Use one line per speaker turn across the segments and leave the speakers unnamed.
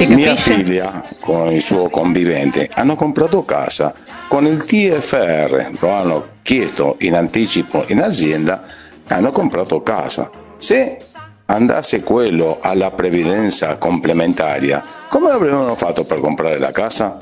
Si
Mia
capisce?
figlia con il suo convivente hanno comprato casa con il TFR, lo hanno chiesto in anticipo in azienda e hanno comprato casa. Se andasse quello alla previdenza complementaria, come avrebbero fatto per comprare la casa?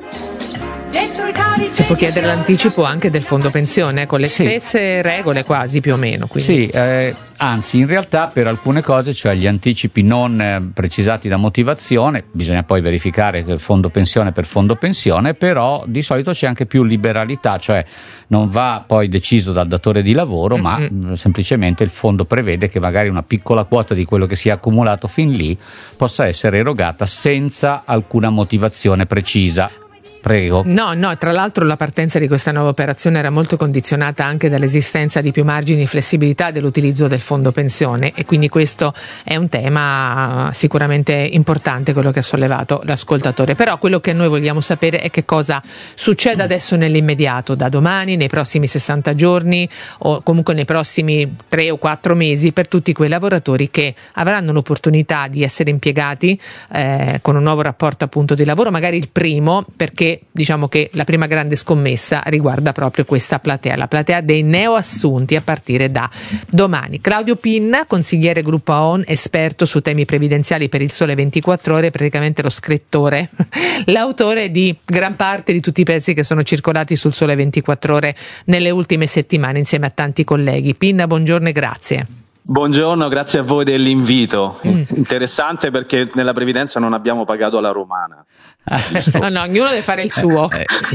Si può chiedere l'anticipo anche del fondo pensione con le
Sì.
stesse regole quasi più o meno. Quindi.
Sì, anzi in realtà per alcune cose, cioè gli anticipi non precisati da motivazione, bisogna poi verificare che il fondo pensione per fondo pensione, però di solito c'è anche più liberalità, cioè non va poi deciso dal datore di lavoro, ma semplicemente il fondo prevede che magari una piccola quota di quello che si è accumulato fin lì possa essere erogata senza alcuna motivazione precisa. Prego.
No, tra l'altro la partenza di questa nuova operazione era molto condizionata anche dall'esistenza di più margini di flessibilità dell'utilizzo del fondo pensione, e quindi questo è un tema sicuramente importante, quello che ha sollevato l'ascoltatore. Però quello che noi vogliamo sapere è che cosa succede adesso nell'immediato, da domani, nei prossimi 60 giorni o comunque nei prossimi 3 o 4 mesi, per tutti quei lavoratori che avranno l'opportunità di essere impiegati con un nuovo rapporto appunto di lavoro, magari il primo, perché diciamo che la prima grande scommessa riguarda proprio questa platea, la platea dei neoassunti a partire da domani. Claudio Pinna, consigliere gruppo AON, esperto su temi previdenziali per il Sole 24 Ore, praticamente lo scrittore, l'autore di gran parte di tutti i pezzi che sono circolati sul Sole 24 Ore nelle ultime settimane insieme a tanti colleghi. Pinna, buongiorno e grazie.
Buongiorno, grazie a voi dell'invito. Interessante perché nella previdenza non abbiamo pagato la romana.
No, ognuno deve fare il suo.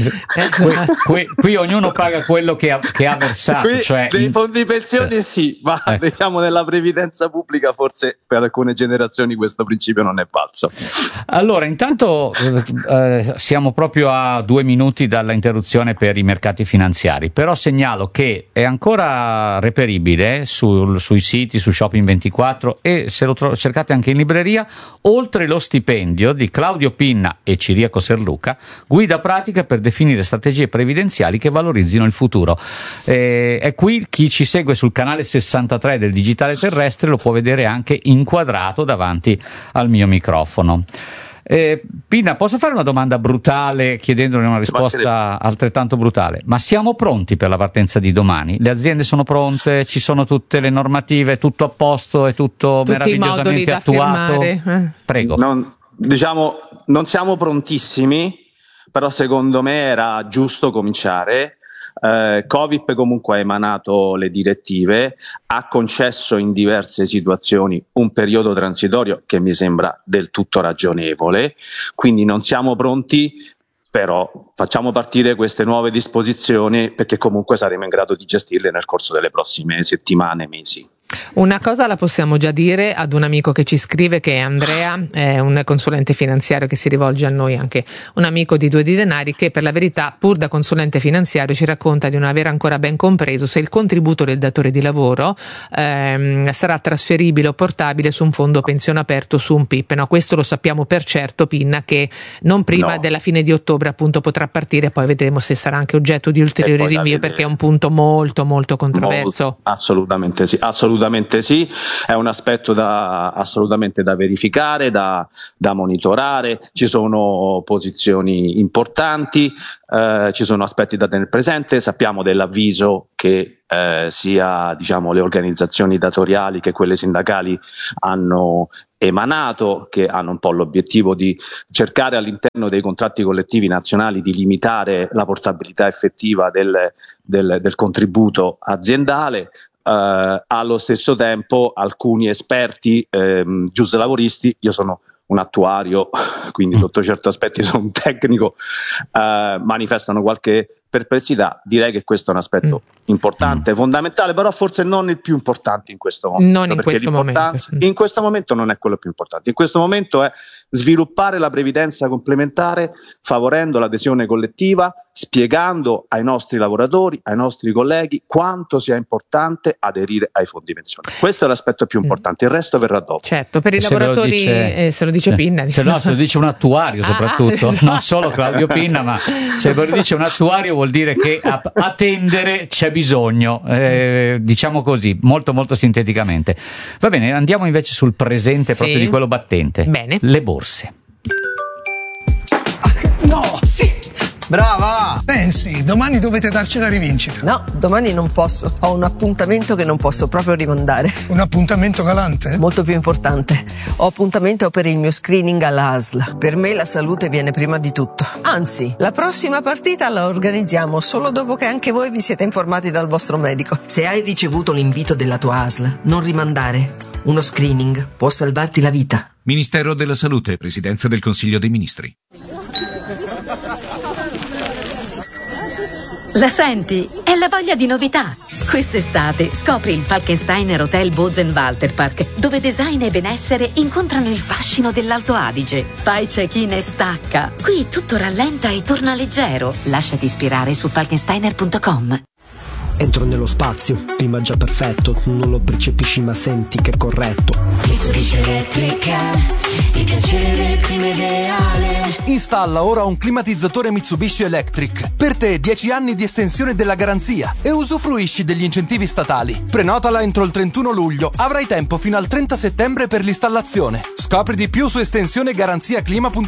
Qui ognuno paga quello che ha versato.
Qui
cioè
dei fondi pensione sì, ma diciamo nella previdenza pubblica forse per alcune generazioni questo principio non è valso.
Allora, intanto siamo proprio a 2 minuti dalla interruzione per i mercati finanziari, però segnalo che è ancora reperibile sui siti, su Shopping24, e se lo cercate anche in libreria, oltre lo stipendio di Claudio Pinna e Ciriaco Serluca, guida pratica per definire strategie previdenziali che valorizzino il futuro. È qui, chi ci segue sul canale 63 del Digitale Terrestre lo può vedere anche inquadrato davanti al mio microfono. Pinna, posso fare una domanda brutale chiedendone una risposta altrettanto brutale? Ma siamo pronti per la partenza di domani? Le aziende sono pronte? Ci sono tutte le normative? Tutto a posto? È tutto
tutti
meravigliosamente attuato? Prego.
Non siamo prontissimi, però secondo me era giusto cominciare. Covid comunque ha emanato le direttive, ha concesso in diverse situazioni un periodo transitorio che mi sembra del tutto ragionevole, quindi non siamo pronti, però facciamo partire queste nuove disposizioni perché comunque saremo in grado di gestirle nel corso delle prossime settimane, mesi.
Una cosa la possiamo già dire ad un amico che ci scrive, che è Andrea, è un consulente finanziario che si rivolge a noi, anche un amico di Due di Denari, che per la verità, pur da consulente finanziario, ci racconta di non aver ancora ben compreso se il contributo del datore di lavoro sarà trasferibile o portabile su un fondo pensione aperto, su un PIP. No, questo lo sappiamo per certo, Pinna, che non prima della fine di ottobre appunto potrà partire, poi vedremo se sarà anche oggetto di ulteriori rinvio, perché è un punto molto molto controverso.
Assolutamente sì, è un aspetto assolutamente da verificare, da monitorare, ci sono posizioni importanti, ci sono aspetti da tenere presente, sappiamo dell'avviso che sia le organizzazioni datoriali che quelle sindacali hanno emanato, che hanno un po' l'obiettivo di cercare all'interno dei contratti collettivi nazionali di limitare la portabilità effettiva del contributo aziendale. Allo stesso tempo alcuni esperti giuslavoristi, io sono un attuario, quindi sotto certi aspetti sono un tecnico, manifestano qualche perplessità. Direi che questo è un aspetto importante, fondamentale, però forse non il più importante in questo momento.
Non in questo momento.
In questo momento non è quello più importante. In questo momento è sviluppare la previdenza complementare, favorendo l'adesione collettiva, spiegando ai nostri lavoratori, ai nostri colleghi quanto sia importante aderire ai fondi pensione. Questo è l'aspetto più importante, il resto verrà dopo.
Certo, per i lavoratori se lo dice Pinna.
Se lo dice un attuario soprattutto, non solo Claudio Pinna, ma se lo dice un attuario vuol dire che a tendere c'è bisogno, diciamo così, molto molto sinteticamente. Va bene, andiamo invece sul presente proprio di quello battente.
Bene.
Le borse.
No, sì!
Brava!
Pensi, domani dovete darci la rivincita.
No, domani non posso. Ho un appuntamento che non posso proprio rimandare.
Un appuntamento galante?
Molto più importante. Ho appuntamento per il mio screening alla ASL. Per me la salute viene prima di tutto. Anzi, la prossima partita la organizziamo solo dopo che anche voi vi siete informati dal vostro medico. Se hai ricevuto l'invito della tua ASL, non rimandare. Uno screening può salvarti la vita.
Ministero della Salute, Presidenza del Consiglio dei Ministri.
La senti? È la voglia di novità. Quest'estate scopri il Falkensteiner Hotel Bozen-Walterpark, dove design e benessere incontrano il fascino dell'Alto Adige. Fai check-in e stacca. Qui tutto rallenta e torna leggero. Lasciati ispirare su falkensteiner.com.
Entro nello spazio, clima già perfetto, non lo percepisci ma senti che è corretto.
Mitsubishi Elettrica, il piacere del clima ideale.
Installa ora un climatizzatore Mitsubishi Electric. Per te 10 anni di estensione della garanzia e usufruisci degli incentivi statali. Prenotala entro il 31 luglio, avrai tempo fino al 30 settembre per l'installazione. Scopri di più su estensionegaranziaclima.com.